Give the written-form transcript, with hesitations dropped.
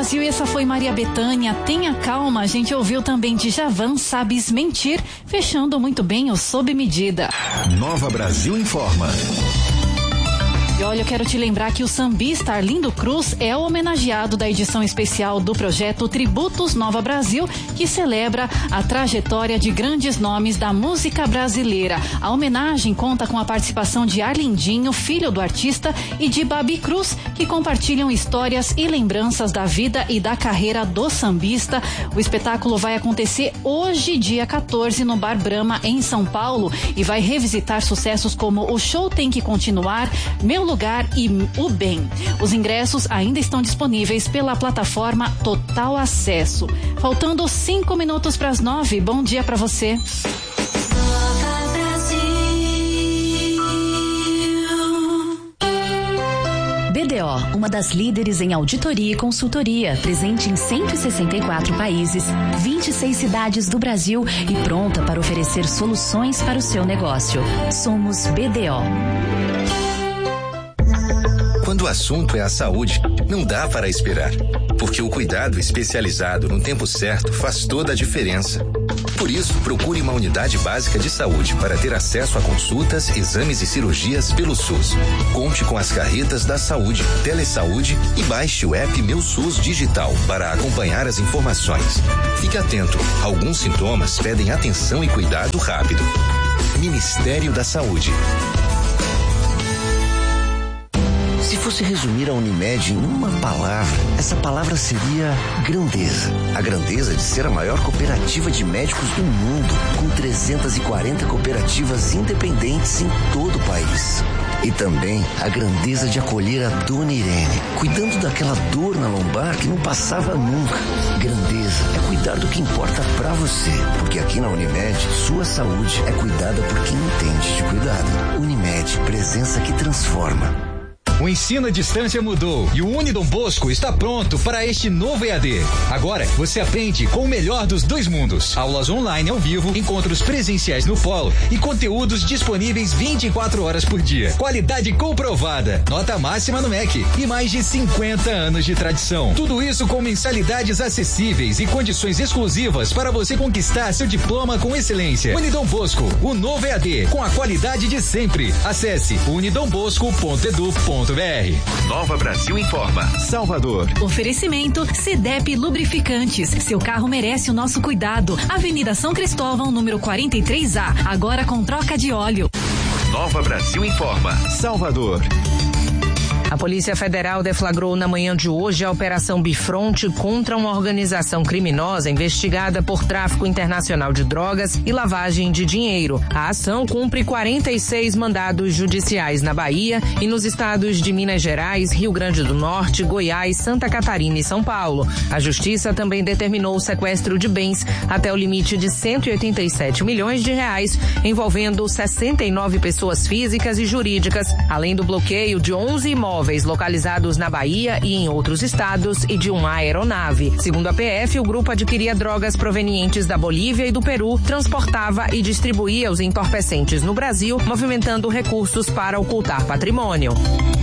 Brasil, e essa foi Maria Bethânia, Tenha Calma. A gente ouviu também Djavan, Sabes Mentir, fechando muito bem o Sob Medida. Nova Brasil informa. E olha, eu quero te lembrar que o sambista Arlindo Cruz é o homenageado da edição especial do projeto Tributos Nova Brasil, que celebra a trajetória de grandes nomes da música brasileira. A homenagem conta com a participação de Arlindinho, filho do artista, e de Babi Cruz, que compartilham histórias e lembranças da vida e da carreira do sambista. O espetáculo vai acontecer hoje, dia 14, no Bar Brahma, em São Paulo, e vai revisitar sucessos como O Show Tem Que Continuar, Meu Lugar e O Bem. Os ingressos ainda estão disponíveis pela plataforma Total Acesso. Faltando 5 minutos para as 9. Bom dia para você. BDO, uma das líderes em auditoria e consultoria, presente em 164 países, 26 cidades do Brasil e pronta para oferecer soluções para o seu negócio. Somos BDO. Quando o assunto é a saúde, não dá para esperar, porque o cuidado especializado no tempo certo faz toda a diferença. Por isso, procure uma unidade básica de saúde para ter acesso a consultas, exames e cirurgias pelo SUS. Conte com as carretas da saúde, Telesaúde e baixe o app Meu SUS Digital para acompanhar as informações. Fique atento, alguns sintomas pedem atenção e cuidado rápido. Ministério da Saúde. Se fosse resumir a Unimed em uma palavra, essa palavra seria grandeza. A grandeza de ser a maior cooperativa de médicos do mundo, com 340 cooperativas independentes em todo o país. E também a grandeza de acolher a Dona Irene, cuidando daquela dor na lombar que não passava nunca. Grandeza é cuidar do que importa pra você, porque aqui na Unimed, sua saúde é cuidada por quem entende de cuidado. Unimed, presença que transforma. O ensino à distância mudou e o Unidom Bosco está pronto para este novo EAD. Agora você aprende com o melhor dos dois mundos. Aulas online ao vivo, encontros presenciais no polo e conteúdos disponíveis 24 horas por dia. Qualidade comprovada, nota máxima no MEC e mais de 50 anos de tradição. Tudo isso com mensalidades acessíveis e condições exclusivas para você conquistar seu diploma com excelência. Unidom Bosco, o novo EAD, com a qualidade de sempre. Acesse unidombosco.edu.br. Nova Brasil informa. Salvador. Oferecimento CDEP Lubrificantes. Seu carro merece o nosso cuidado. Avenida São Cristóvão, número 43A. Agora com troca de óleo. Nova Brasil informa. Salvador. A Polícia Federal deflagrou na manhã de hoje a Operação Bifronte contra uma organização criminosa investigada por tráfico internacional de drogas e lavagem de dinheiro. A ação cumpre 46 mandados judiciais na Bahia e nos estados de Minas Gerais, Rio Grande do Norte, Goiás, Santa Catarina e São Paulo. A Justiça também determinou o sequestro de bens até o limite de R$187 milhões, envolvendo 69 pessoas físicas e jurídicas, além do bloqueio de 11 imóveis localizados na Bahia e em outros estados e de uma aeronave. Segundo a PF, o grupo adquiria drogas provenientes da Bolívia e do Peru, transportava e distribuía os entorpecentes no Brasil, movimentando recursos para ocultar patrimônio.